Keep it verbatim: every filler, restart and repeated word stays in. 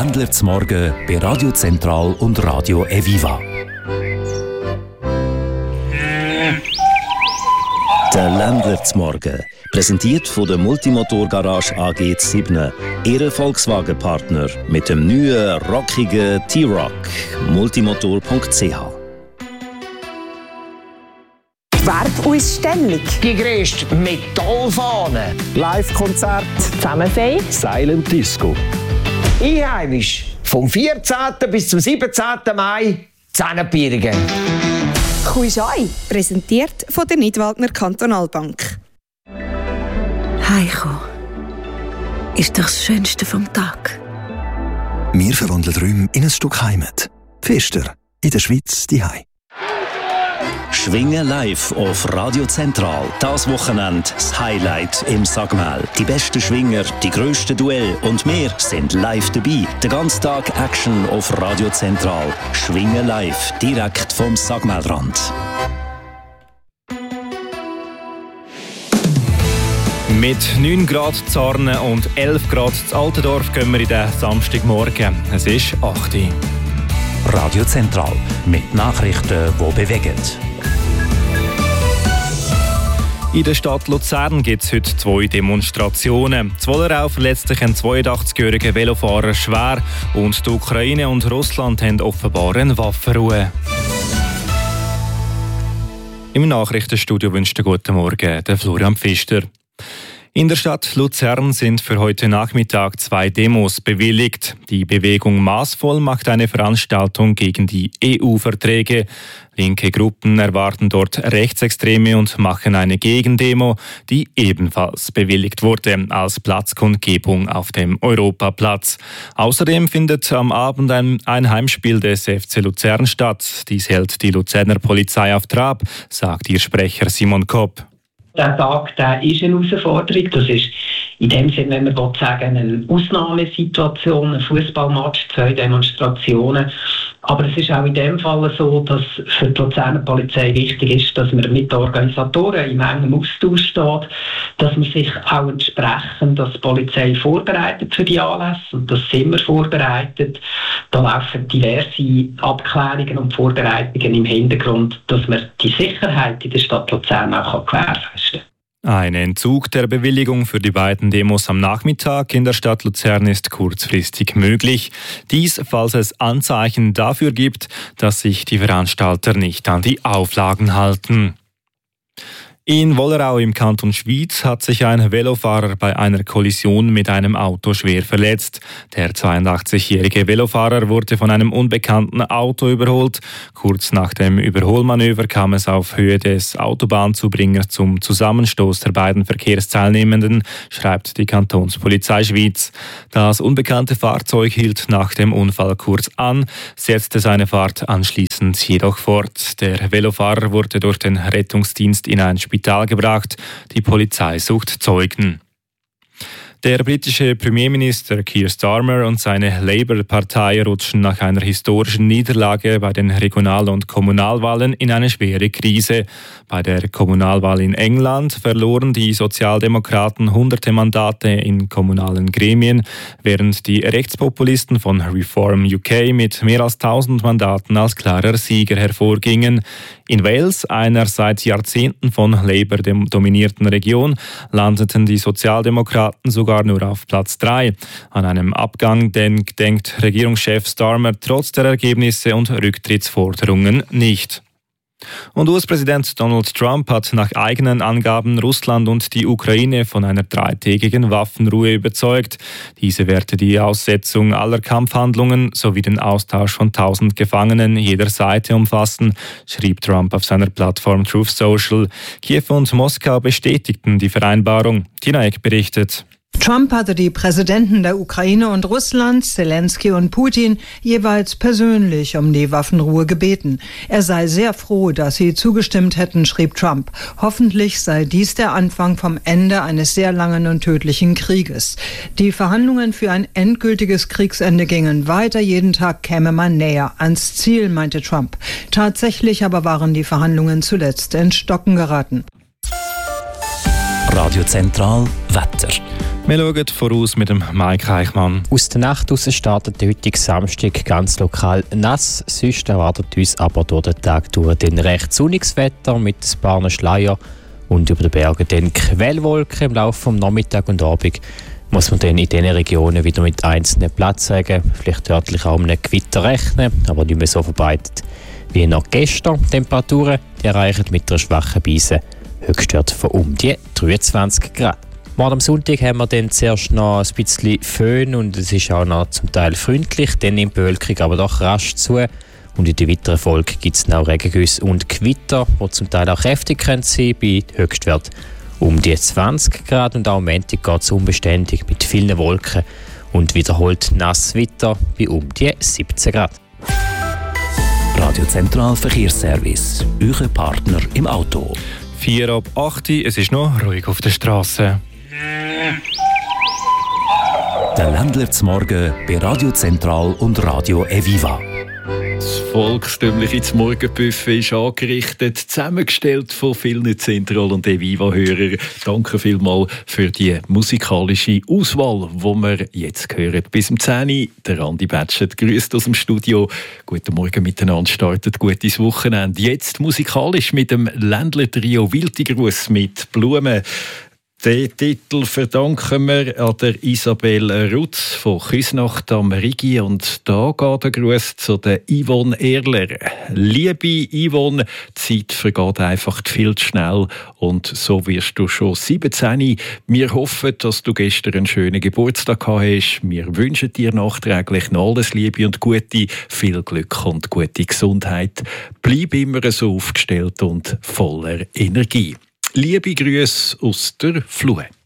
Ländler zum Morgen bei Radio Zentral und Radio Eviva. Der Ländler zum Morgen, präsentiert von der Multimotor-Garage A G sieben, Ihr Volkswagen-Partner mit dem neuen, rockigen T-Roc. multimotor punkt c h. Werbausstellung. Die grösste Metallfahne. Live-Konzert. Zusammenfeiern. Silent Disco. Einheimisch. Vom vierzehnten bis zum siebzehnten Mai Zähnepierungen. Kuischai. Präsentiert von der Nidwaldner Kantonalbank. Heimkommen ist doch das Schönste vom Tag. Wir verwandeln Räume in ein Stück Heimat. Pfister, in der Schweiz die Hei. Schwingen live auf Radio Zentral. Das Wochenende das Highlight im Sagmel. Die besten Schwinger, die grössten Duelle und wir sind live dabei. Den ganzen Tag Action auf Radio Zentral. Schwingen live, direkt vom Sagmelrand. Mit neun Grad Zarnen und elf Grad in Altendorf gehen wir in den Samstagmorgen. Es ist acht Uhr. Radio Zentral mit Nachrichten, die bewegen. In der Stadt Luzern gibt es heute zwei Demonstrationen. In Wollerau verletzt sich ein zweiundachtzigjähriger Velofahrer schwer und die Ukraine und Russland haben offenbar eine Waffenruhe. Im Nachrichtenstudio wünscht einen guten Morgen der Florian Pfister. In der Stadt Luzern sind für heute Nachmittag zwei Demos bewilligt. Die Bewegung Maßvoll macht eine Veranstaltung gegen die E U-Verträge. Linke Gruppen erwarten dort Rechtsextreme und machen eine Gegendemo, die ebenfalls bewilligt wurde, als Platzkundgebung auf dem Europaplatz. Außerdem findet am Abend ein, ein Heimspiel des F C Luzern statt. Dies hält die Luzerner Polizei auf Trab, sagt ihr Sprecher Simon Kopp. Der Tag der ist eine Herausforderung. Das ist in dem Sinne, wenn man sagen, eine Ausnahmesituation, ein Fußballmatch, zwei Demonstrationen. Aber es ist auch in dem Fall so, dass für die Luzerner Polizei wichtig ist, dass man mit den Organisatoren im engen Austausch steht, dass man sich auch entsprechend als Polizei vorbereitet für die Anlässe. Und das sind wir vorbereitet. Da laufen diverse Abklärungen und Vorbereitungen im Hintergrund, dass man die Sicherheit in der Stadt Luzern auch gewährleisten kann. Ein Entzug der Bewilligung für die beiden Demos am Nachmittag in der Stadt Luzern ist kurzfristig möglich. Dies, falls es Anzeichen dafür gibt, dass sich die Veranstalter nicht an die Auflagen halten. In Wollerau im Kanton Schwyz hat sich ein Velofahrer bei einer Kollision mit einem Auto schwer verletzt. Der zweiundachtzigjährige Velofahrer wurde von einem unbekannten Auto überholt. Kurz nach dem Überholmanöver kam es auf Höhe des Autobahnzubringers zum Zusammenstoß der beiden Verkehrsteilnehmenden, schreibt die Kantonspolizei Schwyz. Das unbekannte Fahrzeug hielt nach dem Unfall kurz an, setzte seine Fahrt anschließend jedoch fort. Der Velofahrer wurde durch den Rettungsdienst in ein Spital gebracht. Die Polizei sucht Zeugen. Der britische Premierminister Keir Starmer und seine Labour-Partei rutschen nach einer historischen Niederlage bei den Regional- und Kommunalwahlen in eine schwere Krise. Bei der Kommunalwahl in England verloren die Sozialdemokraten hunderte Mandate in kommunalen Gremien, während die Rechtspopulisten von Reform U K mit mehr als tausend Mandaten als klarer Sieger hervorgingen. In Wales, einer seit Jahrzehnten von Labour dominierten Region, landeten die Sozialdemokraten sogar nur auf Platz drei. An einem Abgang denkt, denkt Regierungschef Starmer trotz der Ergebnisse und Rücktrittsforderungen nicht. Und U S-Präsident Donald Trump hat nach eigenen Angaben Russland und die Ukraine von einer dreitägigen Waffenruhe überzeugt. Diese werde die Aussetzung aller Kampfhandlungen sowie den Austausch von tausend Gefangenen jeder Seite umfassen, schrieb Trump auf seiner Plattform Truth Social. Kiew und Moskau bestätigten die Vereinbarung. Tina Eck berichtet. Trump hatte die Präsidenten der Ukraine und Russlands, Zelensky und Putin, jeweils persönlich um die Waffenruhe gebeten. Er sei sehr froh, dass sie zugestimmt hätten, schrieb Trump. Hoffentlich sei dies der Anfang vom Ende eines sehr langen und tödlichen Krieges. Die Verhandlungen für ein endgültiges Kriegsende gingen weiter. Jeden Tag käme man näher ans Ziel, meinte Trump. Tatsächlich aber waren die Verhandlungen zuletzt ins Stocken geraten. Radio Zentral Wetter. Wir schauen voraus mit dem Mike Eichmann. Aus der Nacht heraus startet der heutige Samstag ganz lokal nass. Sonst erwartet uns aber durch den Tag durch den recht sonniges Wetter mit ein paar Schleier und über den Bergen dann Quellwolken. Im Laufe des Nachmittag und Abend muss man dann in diesen Regionen wieder mit einzelnen Platzregen, vielleicht örtlich auch einem Gewitter rechnen, aber nicht mehr so verbreitet wie noch gestern. Die Temperaturen die erreichen mit einer schwachen Brise Höchstwerte von um die dreiundzwanzig Grad. Morgen am Sonntag haben wir dann zuerst noch ein bisschen Föhn und es ist auch noch zum Teil freundlich, dann nimmt die Bewölkung aber doch rasch zu und in der weiteren Folge gibt es noch Regengüsse und Gewitter, die zum Teil auch kräftig können sein, bei Höchstwert um die zwanzig Grad und auch am Montag geht es unbeständig mit vielen Wolken und wiederholt nasses Wetter bei um die siebzehn Grad. Radio Zentral Verkehrsservice, euer Partner im Auto. vier ab acht, es ist noch ruhig auf der Straße. Der Ländler zum Morgen bei Radio Zentral und Radio Eviva. Das volkstümliche Morgenbuffet ist angerichtet, zusammengestellt von vielen Zentral- und Eviva-Hörern. Danke vielmals für die musikalische Auswahl, die wir jetzt hören. Bis zum zehn Uhr, der Andi Batschet grüßt aus dem Studio. Guten Morgen miteinander, startet gutes Wochenende. Jetzt musikalisch mit dem Ländler-Trio Wiltigruß mit Blumen. Den Titel verdanken wir an der Isabel Rutz von Küsnacht am Rigi. Und da geht der Gruß zu der Yvonne Erler. Liebe Yvonne, die Zeit vergeht einfach viel zu schnell und so wirst du schon siebzehn. Wir hoffen, dass du gestern einen schönen Geburtstag gehabt hast. Wir wünschen dir nachträglich noch alles Liebe und Gute, viel Glück und gute Gesundheit. Bleib immer so aufgestellt und voller Energie. Liebe Grüße aus der Flue.